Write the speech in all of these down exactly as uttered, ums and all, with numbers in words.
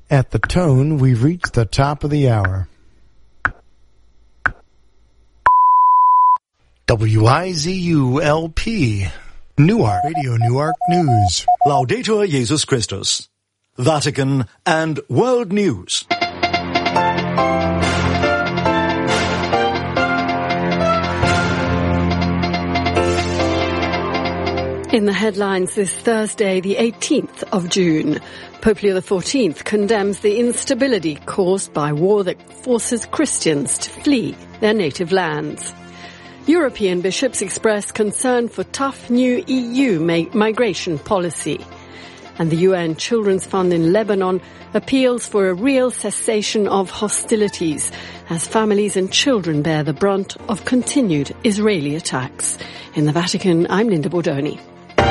At the tone, we've reached the top of the hour. W I Z U L P, Newark, Radio Newark News. Laudetur Jesus Christus. Vatican and World News. In the headlines this Thursday, the eighteenth of June, Pope Leo the fourteenth condemns the instability caused by war that forces Christians to flee their native lands. European bishops express concern for tough new E U migration policy. And the U N Children's Fund in Lebanon appeals for a real cessation of hostilities as families and children bear the brunt of continued Israeli attacks. In the Vatican, I'm Linda Bordoni.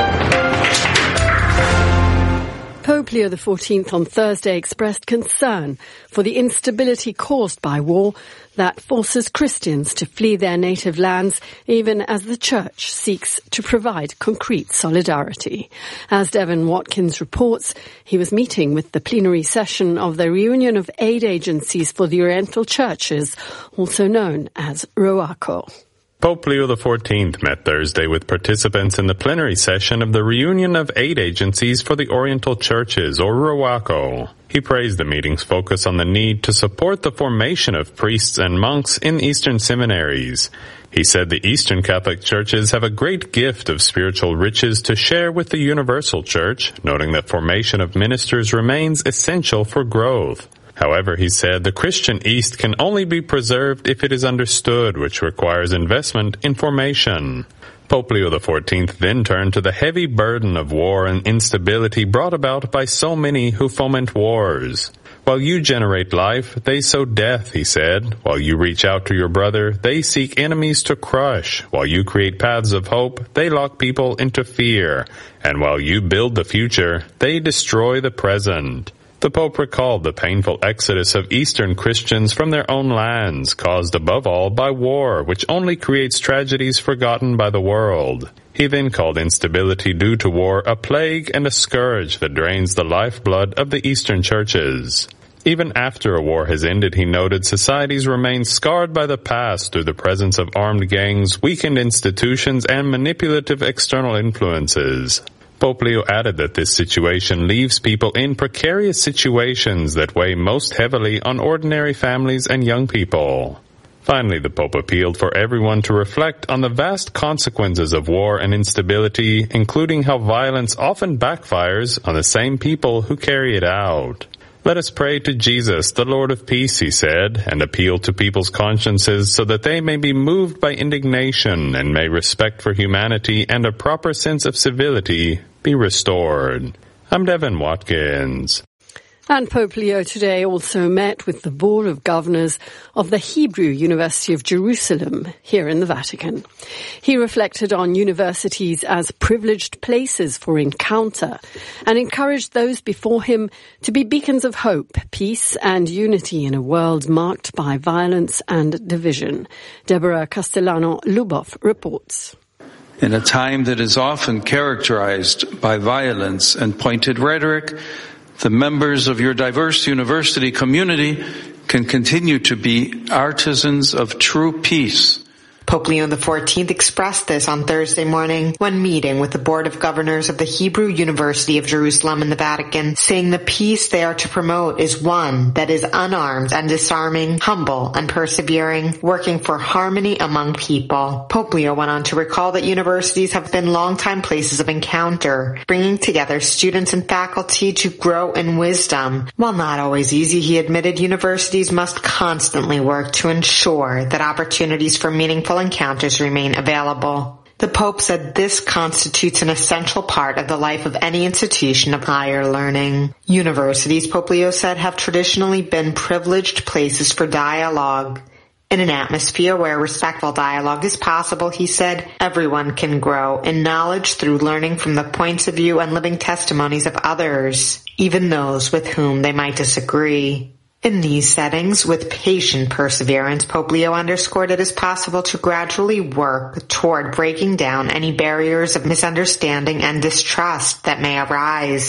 Pope Leo the fourteenth on Thursday expressed concern for the instability caused by war that forces Christians to flee their native lands, even as the Church seeks to provide concrete solidarity. As Devin Watkins reports, he was meeting with the plenary session of the Reunion of Aid Agencies for the Oriental Churches, also known as ROACO. Pope Leo the fourteenth met Thursday with participants in the plenary session of the Reunion of Aid Agencies for the Oriental Churches, or ROACO. He praised the meeting's focus on the need to support the formation of priests and monks in Eastern seminaries. He said the Eastern Catholic churches have a great gift of spiritual riches to share with the Universal Church, noting that formation of ministers remains essential for growth. However, he said, the Christian East can only be preserved if it is understood, which requires investment in formation. Pope Leo the fourteenth then turned to the heavy burden of war and instability brought about by so many who foment wars. While you generate life, they sow death, he said. While you reach out to your brother, they seek enemies to crush. While you create paths of hope, they lock people into fear. And while you build the future, they destroy the present. The Pope recalled the painful exodus of Eastern Christians from their own lands, caused above all by war, which only creates tragedies forgotten by the world. He then called instability due to war a plague and a scourge that drains the lifeblood of the Eastern churches. Even after a war has ended, he noted, societies remain scarred by the past through the presence of armed gangs, weakened institutions, and manipulative external influences. Pope Leo added that this situation leaves people in precarious situations that weigh most heavily on ordinary families and young people. Finally, the Pope appealed for everyone to reflect on the vast consequences of war and instability, including how violence often backfires on the same people who carry it out. Let us pray to Jesus, the Lord of Peace, he said, and appeal to people's consciences so that they may be moved by indignation and may respect for humanity and a proper sense of civility be restored. I'm Devin Watkins. And Pope Leo today also met with the Board of Governors of the Hebrew University of Jerusalem here in the Vatican. He reflected on universities as privileged places for encounter and encouraged those before him to be beacons of hope, peace and unity in a world marked by violence and division. Deborah Castellano-Lubov reports. In a time that is often characterized by violence and pointed rhetoric, the members of your diverse university community can continue to be artisans of true peace. Pope Leo the fourteenth expressed this on Thursday morning when meeting with the Board of Governors of the Hebrew University of Jerusalem in the Vatican, saying the peace they are to promote is one that is unarmed and disarming, humble and persevering, working for harmony among people. Pope Leo went on to recall that universities have been longtime places of encounter, bringing together students and faculty to grow in wisdom. While not always easy, he admitted universities must constantly work to ensure that opportunities for meaningful encounters remain available. The Pope said this constitutes an essential part of the life of any institution of higher learning. Universities, Pope Leo said, have traditionally been privileged places for dialogue. In an atmosphere where respectful dialogue is possible, he said, everyone can grow in knowledge through learning from the points of view and living testimonies of others, even those with whom they might disagree. In these settings, with patient perseverance, Pope Leo underscored it is possible to gradually work toward breaking down any barriers of misunderstanding and distrust that may arise.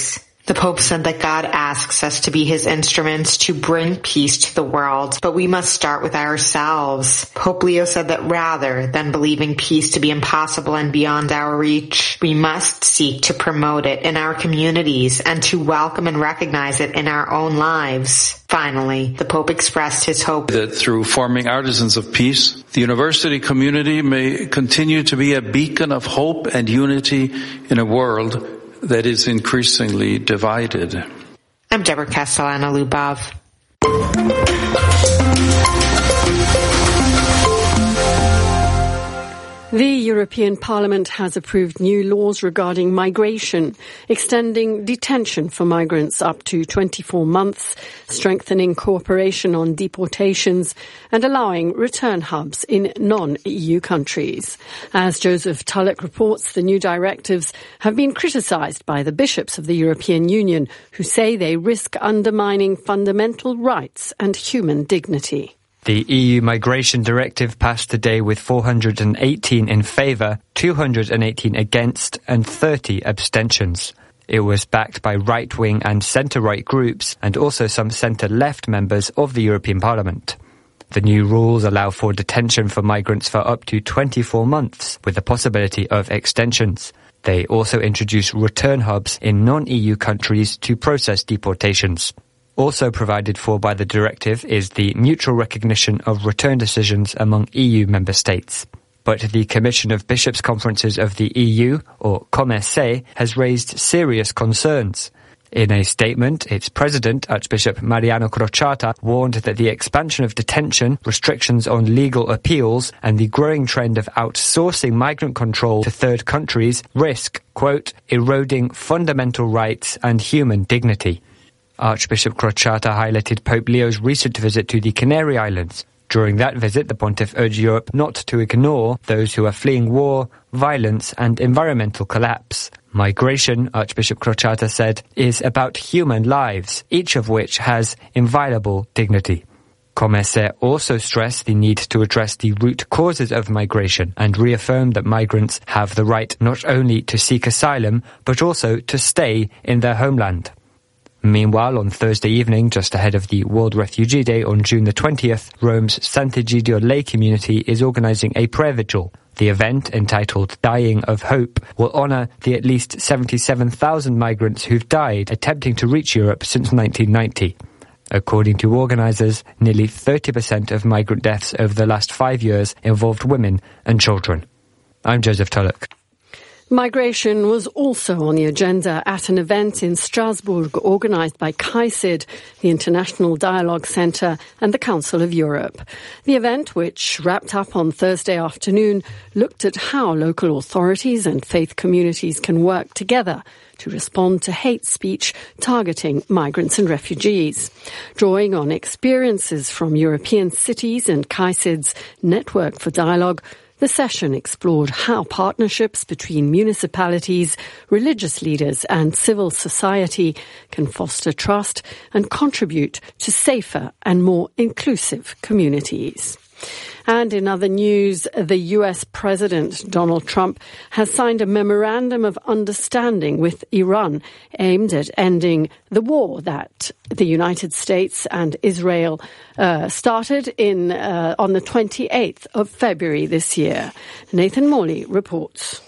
The Pope said that God asks us to be his instruments to bring peace to the world, but we must start with ourselves. Pope Leo said that rather than believing peace to be impossible and beyond our reach, we must seek to promote it in our communities and to welcome and recognize it in our own lives. Finally, the Pope expressed his hope that through forming artisans of peace, the university community may continue to be a beacon of hope and unity in a world that is increasingly divided. I'm Deborah Castellano-Lubov. The European Parliament has approved new laws regarding migration, extending detention for migrants up to twenty-four months, strengthening cooperation on deportations, and allowing return hubs in non-E U countries. As Joseph Tulloch reports, the new directives have been criticised by the bishops of the European Union, who say they risk undermining fundamental rights and human dignity. The E U Migration Directive passed today with four hundred eighteen in favour, two hundred eighteen against and thirty abstentions. It was backed by right-wing and centre-right groups and also some centre-left members of the European Parliament. The new rules allow for detention for migrants for up to twenty-four months, with the possibility of extensions. They also introduce return hubs in non-E U countries to process deportations. Also provided for by the directive is the mutual recognition of return decisions among E U member states. But the Commission of Bishops' Conferences of the E U, or COMECE, has raised serious concerns. In a statement, its president, Archbishop Mariano Crociata, warned that the expansion of detention, restrictions on legal appeals, and the growing trend of outsourcing migrant control to third countries risk, quote, eroding fundamental rights and human dignity. Archbishop Crociata highlighted Pope Leo's recent visit to the Canary Islands. During that visit, the pontiff urged Europe not to ignore those who are fleeing war, violence and environmental collapse. Migration, Archbishop Crociata said, is about human lives, each of which has inviolable dignity. COMECE also stressed the need to address the root causes of migration and reaffirmed that migrants have the right not only to seek asylum, but also to stay in their homeland. Meanwhile, on Thursday evening, just ahead of the World Refugee Day on June the twentieth, Rome's Sant'Egidio lay community is organising a prayer vigil. The event, entitled Dying of Hope, will honour the at least seventy-seven thousand migrants who've died attempting to reach Europe since nineteen ninety. According to organisers, nearly thirty percent of migrant deaths over the last five years involved women and children. I'm Joseph Tulloch. Migration was also on the agenda at an event in Strasbourg organised by CAICID, the International Dialogue Centre and the Council of Europe. The event, which wrapped up on Thursday afternoon, looked at how local authorities and faith communities can work together to respond to hate speech targeting migrants and refugees. Drawing on experiences from European cities and CAICID's Network for Dialogue, the session explored how partnerships between municipalities, religious leaders and civil society can foster trust and contribute to safer and more inclusive communities. And in other news, the U S President Donald Trump has signed a memorandum of understanding with Iran aimed at ending the war that the United States and Israel uh, started in uh, on the twenty-eighth of February this year. Nathan Morley reports.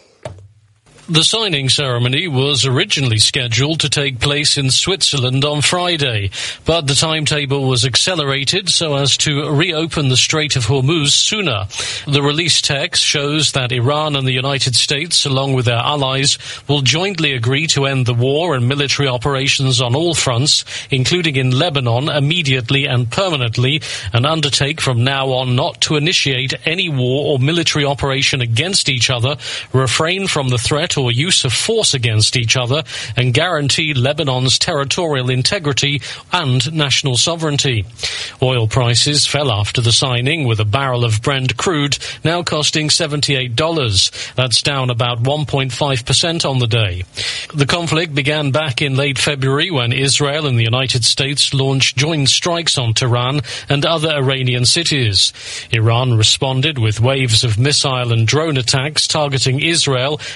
The signing ceremony was originally scheduled to take place in Switzerland on Friday, but the timetable was accelerated so as to reopen the Strait of Hormuz sooner. The release text shows that Iran and the United States, along with their allies, will jointly agree to end the war and military operations on all fronts, including in Lebanon, immediately and permanently, and undertake from now on not to initiate any war or military operation against each other, refrain from the threat or use of force against each other, and guarantee Lebanon's territorial integrity and national sovereignty. Oil prices fell after the signing, with a barrel of Brent crude now costing seventy-eight dollars. That's down about one point five percent on the day. The conflict began back in late February when Israel and the United States launched joint strikes on Tehran and other Iranian cities. Iran responded with waves of missile and drone attacks targeting Israel and U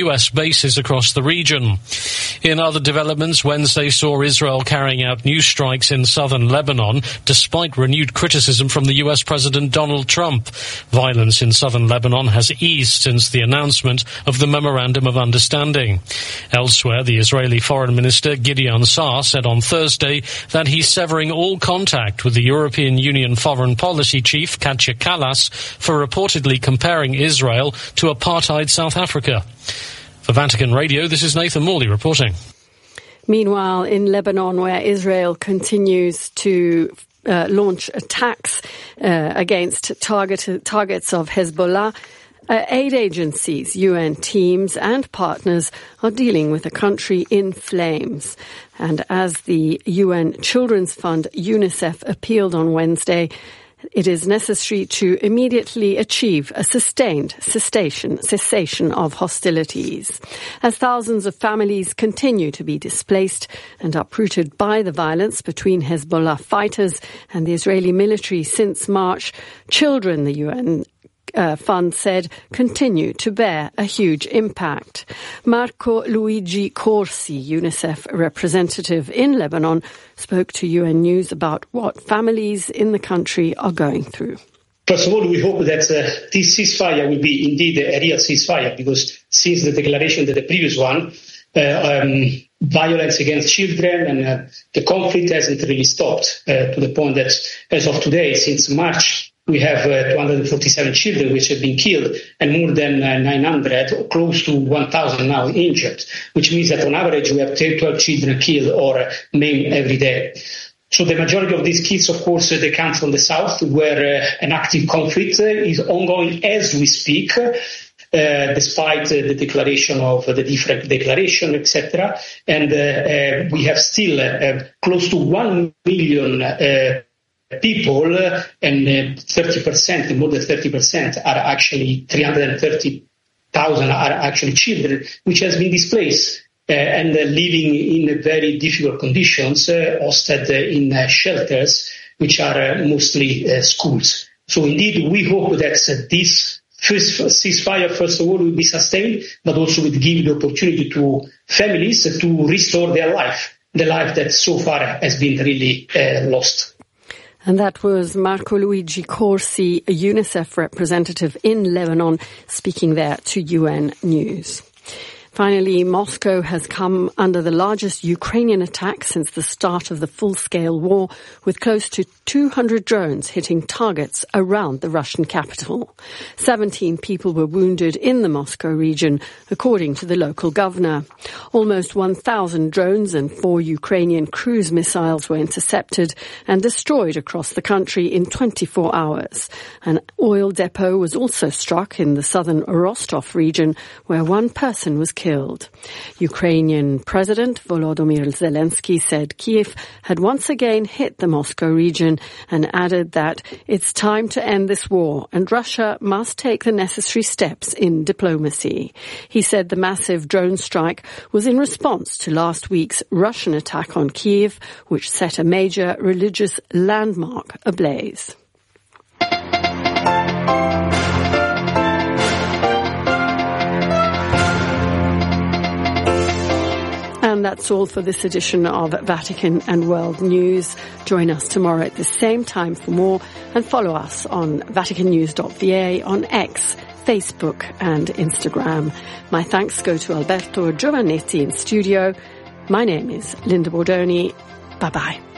U S bases across the region. In other developments, Wednesday saw Israel carrying out new strikes in southern Lebanon, despite renewed criticism from the U S President Donald Trump. Violence in southern Lebanon has eased since the announcement of the Memorandum of Understanding. Elsewhere, the Israeli Foreign Minister Gideon Saar said on Thursday that he's severing all contact with the European Union Foreign Policy Chief Katja Kallas for reportedly comparing Israel to apartheid South Africa. For Vatican Radio, this is Nathan Morley reporting. Meanwhile, in Lebanon, where Israel continues to uh, launch attacks uh, against target, targets of Hezbollah, uh, aid agencies, U N teams and partners are dealing with a country in flames. And as the U N Children's Fund, UNICEF, appealed on Wednesday, it is necessary to immediately achieve a sustained cessation, cessation of hostilities. As thousands of families continue to be displaced and uprooted by the violence between Hezbollah fighters and the Israeli military since March, children, the U N Uh, fund said, continue to bear a huge impact. Marco Luigi Corsi, UNICEF representative in Lebanon, spoke to U N News about what families in the country are going through. First of all, we hope that uh, this ceasefire will be indeed a real ceasefire, because since the declaration that the previous one, uh, um, violence against children and uh, the conflict hasn't really stopped, uh, to the point that as of today, since March, we have uh, two hundred forty-seven children which have been killed and more than uh, nine hundred, or close to one thousand now injured, which means that on average we have twelve children killed or uh, maimed every day. So the majority of these kids, of course, uh, they come from the south, where uh, an active conflict uh, is ongoing as we speak, uh, despite uh, the declaration of uh, the different declaration, et cetera. And uh, uh, we have still uh, close to one million uh, people, uh, and uh, thirty percent, more than thirty percent are actually, three hundred thirty thousand are actually children, which has been displaced uh, and uh, living in very difficult conditions, uh, hosted uh, in uh, shelters, which are uh, mostly uh, schools. So indeed, we hope that uh, this first ceasefire, first of all, will be sustained, but also will give the opportunity to families uh, to restore their life, the life that so far has been really uh, lost. And that was Marco Luigi Corsi, a UNICEF representative in Lebanon, speaking there to U N News. Finally, Moscow has come under the largest Ukrainian attack since the start of the full-scale war, with close to two hundred drones hitting targets around the Russian capital. seventeen people were wounded in the Moscow region, according to the local governor. Almost one thousand drones and four Ukrainian cruise missiles were intercepted and destroyed across the country in twenty-four hours. An oil depot was also struck in the southern Rostov region, where one person was killed. Ukrainian President Volodymyr Zelensky said Kyiv had once again hit the Moscow region and added that it's time to end this war and Russia must take the necessary steps in diplomacy. He said the massive drone strike was in response to last week's Russian attack on Kyiv, which set a major religious landmark ablaze. And that's all for this edition of Vatican and World News. Join us tomorrow at the same time for more, and follow us on vatican news dot v a, on X, Facebook and Instagram. My thanks go to Alberto Giovannetti in studio. My name is Linda Bordoni. Bye-bye.